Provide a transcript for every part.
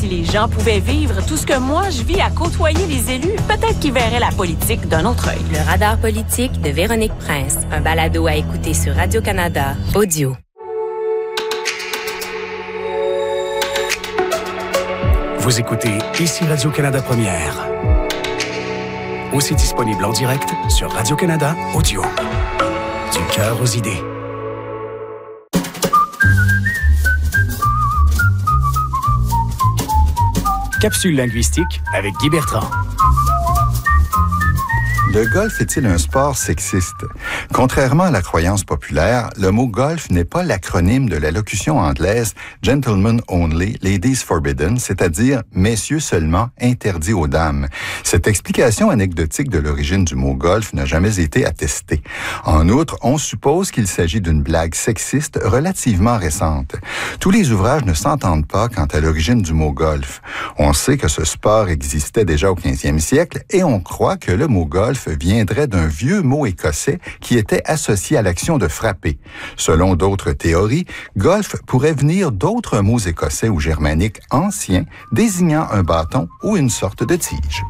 Si les gens pouvaient vivre tout ce que moi je vis à côtoyer les élus, peut-être qu'ils verraient la politique d'un autre œil. Le radar politique de Véronique Prince, un balado à écouter sur Radio-Canada Audio. Vous écoutez ici Radio-Canada Première. Aussi disponible en direct sur Radio-Canada Audio. Du cœur aux idées. Capsule linguistique avec Guy Bertrand. Le golf est-il un sport sexiste? Contrairement à la croyance populaire, le mot golf n'est pas l'acronyme de la locution anglaise « Gentlemen only, ladies forbidden », c'est-à-dire « messieurs seulement, interdit aux dames ». Cette explication anecdotique de l'origine du mot golf n'a jamais été attestée. En outre, on suppose qu'il s'agit d'une blague sexiste relativement récente. Tous les ouvrages ne s'entendent pas quant à l'origine du mot golf. On sait que ce sport existait déjà au 15e siècle et on croit que le mot golf viendrait d'un vieux mot écossais qui était associé à l'action de frapper. Selon d'autres théories, golf pourrait venir d'autres mots écossais ou germaniques anciens désignant un bâton ou une sorte de tige.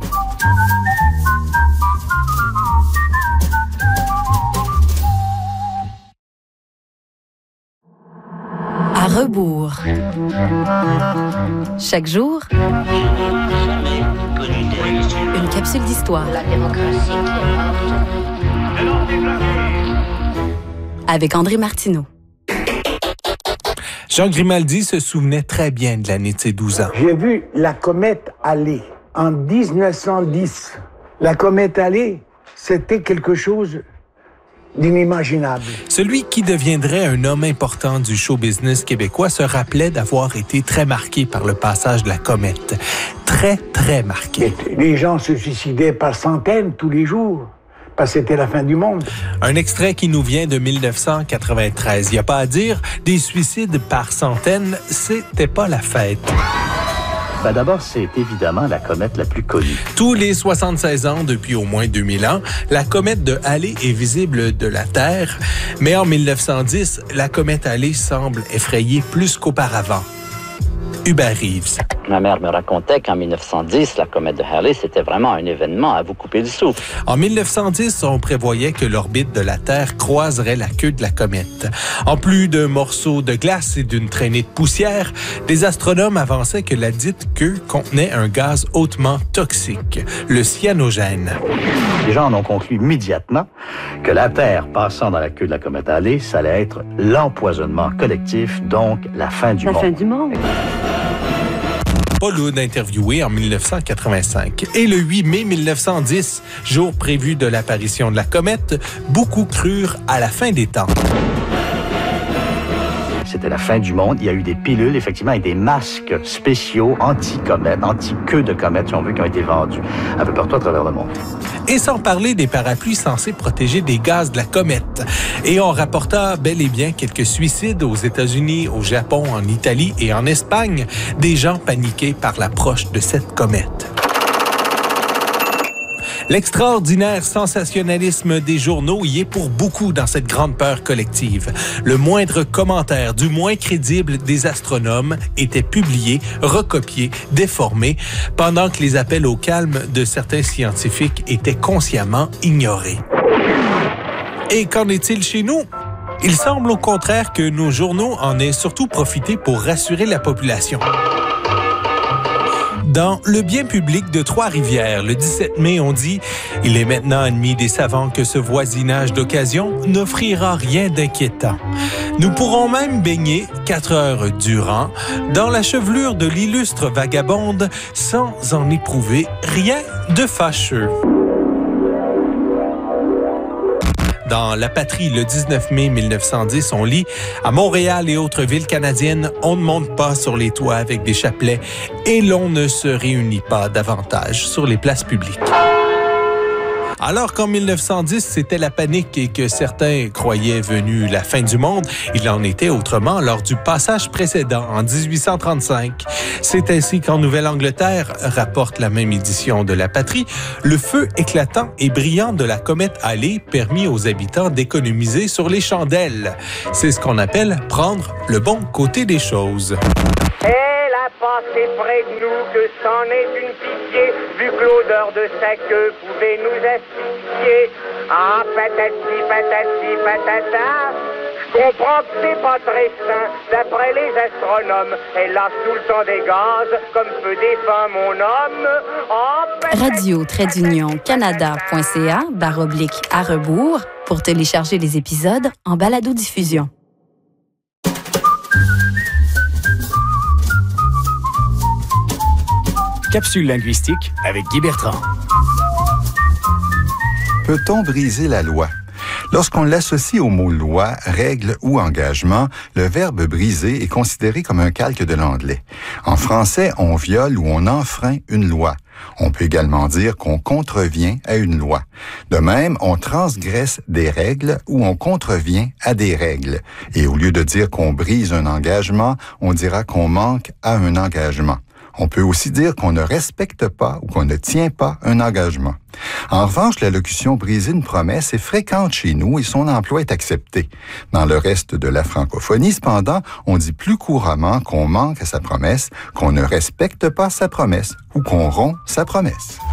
À rebours. Chaque jour, une capsule d'histoire. Avec André Martineau. Jean Grimaldi se souvenait très bien de l'année de ses 12 ans. J'ai vu la comète Halley en 1910. La comète Halley, c'était quelque chose d'inimaginable. Celui qui deviendrait un homme important du show business québécois se rappelait d'avoir été très marqué par le passage de la comète. Très, très marqué. Les gens se suicidaient par centaines tous les jours, parce que c'était la fin du monde. Un extrait qui nous vient de 1993. Il n'y a pas à dire, des suicides par centaines, c'était pas la fête. D'abord, c'est évidemment la comète la plus connue. Tous les 76 ans, depuis au moins 2000 ans, la comète de Halley est visible de la Terre. Mais en 1910, la comète Halley semble effrayer plus qu'auparavant. Hubert Reeves. Ma mère me racontait qu'en 1910, la comète de Halley, c'était vraiment un événement à vous couper du souffle. En 1910, on prévoyait que l'orbite de la Terre croiserait la queue de la comète. En plus d'un morceau de glace et d'une traînée de poussière, des astronomes avançaient que la dite queue contenait un gaz hautement toxique, le cyanogène. Les gens en ont conclu immédiatement que la Terre passant dans la queue de la comète Halley, ça allait être l'empoisonnement collectif, donc la fin du monde. La fin du monde. Paul Oud interviewé en 1985. Et le 8 mai 1910, jour prévu de l'apparition de la comète, beaucoup crurent à la fin des temps. C'était la fin du monde. Il y a eu des pilules, effectivement, et des masques spéciaux anti-comète, anti-queue de comète, si on veut, qui ont été vendus un peu partout à travers le monde. Et sans parler des parapluies censés protéger des gaz de la comète. Et on rapporta bel et bien quelques suicides aux États-Unis, au Japon, en Italie et en Espagne, des gens paniqués par l'approche de cette comète. L'extraordinaire sensationnalisme des journaux y est pour beaucoup dans cette grande peur collective. Le moindre commentaire du moins crédible des astronomes était publié, recopié, déformé, pendant que les appels au calme de certains scientifiques étaient consciemment ignorés. Et qu'en est-il chez nous? Il semble au contraire que nos journaux en aient surtout profité pour rassurer la population. Dans Le bien public de Trois-Rivières, le 17 mai, on dit « Il est maintenant admis des savants que ce voisinage d'occasion n'offrira rien d'inquiétant. Nous pourrons même baigner 4 heures durant dans la chevelure de l'illustre vagabonde sans en éprouver rien de fâcheux. » Dans La Patrie, le 19 mai 1910, on lit « À Montréal et autres villes canadiennes, on ne monte pas sur les toits avec des chapelets et l'on ne se réunit pas davantage sur les places publiques. » Alors qu'en 1910, c'était la panique et que certains croyaient venue la fin du monde, il en était autrement lors du passage précédent, en 1835. C'est ainsi qu'en Nouvelle-Angleterre, rapporte la même édition de La Patrie, le feu éclatant et brillant de la comète Halley permit aux habitants d'économiser sur les chandelles. C'est ce qu'on appelle prendre le bon côté des choses. Et la passé près de nous, que c'en est une pitié, vu que l'odeur de sa queue pouvait nous asphyxier. Ah, patati, patati, patata. Je comprends que c'est pas très sain, d'après les astronomes. Elle lâche tout le temps des gaz, comme peu défunt mon homme. Oh, radio-canada.ca/à pour télécharger les épisodes en balado-diffusion. Capsule linguistique avec Guy Bertrand. Peut-on briser la loi? Lorsqu'on l'associe au mot loi, règle ou engagement, le verbe briser est considéré comme un calque de l'anglais. En français, on viole ou on enfreint une loi. On peut également dire qu'on contrevient à une loi. De même, on transgresse des règles ou on contrevient à des règles. Et au lieu de dire qu'on brise un engagement, on dira qu'on manque à un engagement. On peut aussi dire qu'on ne respecte pas ou qu'on ne tient pas un engagement. En revanche, la locution « briser une promesse » est fréquente chez nous et son emploi est accepté. Dans le reste de la francophonie, cependant, on dit plus couramment qu'on manque à sa promesse, qu'on ne respecte pas sa promesse ou qu'on rompt sa promesse.